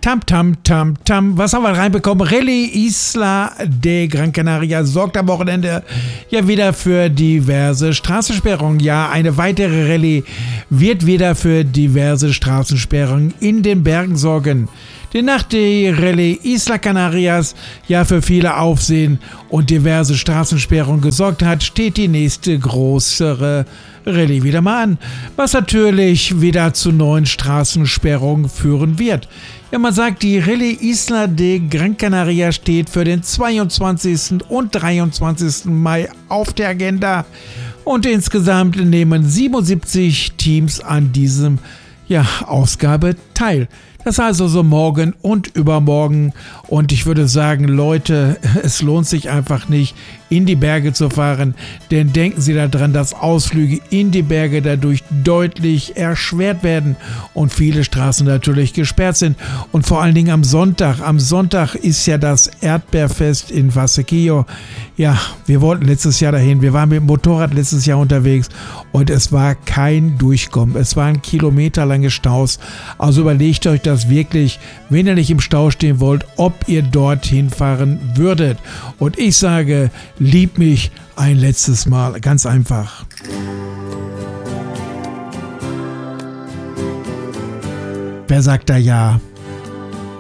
Tam, tam, tam, tam. Was haben wir reinbekommen? Rallye Isla de Gran Canaria sorgt am Wochenende ja wieder für diverse Straßensperrungen. Ja, eine weitere Rallye wird wieder für diverse Straßensperrungen in den Bergen sorgen. Denn nach der Rallye Isla Canarias ja für viele Aufsehen und diverse Straßensperrungen gesorgt hat, steht die nächste größere Rallye wieder mal an, was natürlich wieder zu neuen Straßensperrungen führen wird. Ja, man sagt, die Rallye Isla de Gran Canaria steht für den 22. und 23. Mai auf der Agenda und insgesamt nehmen 77 Teams an diesem Ausgabe teil. Das heißt also morgen und übermorgen. Und ich würde sagen, Leute, es lohnt sich einfach nicht, in die Berge zu fahren. Denn denken Sie daran, dass Ausflüge in die Berge dadurch deutlich erschwert werden und viele Straßen natürlich gesperrt sind. Und vor allen Dingen am Sonntag. Am Sonntag ist ja das Erdbeerfest in Vasequillo. Ja, wir wollten letztes Jahr dahin. Wir waren mit dem Motorrad letztes Jahr unterwegs und es war kein Durchkommen. Es waren kilometerlange Staus. Also überlegt euch das wirklich, wenn ihr nicht im Stau stehen wollt, ob ihr dorthin fahren würdet. Und ich sage, lieb mich ein letztes Mal. Ganz einfach. Wer sagt da ja?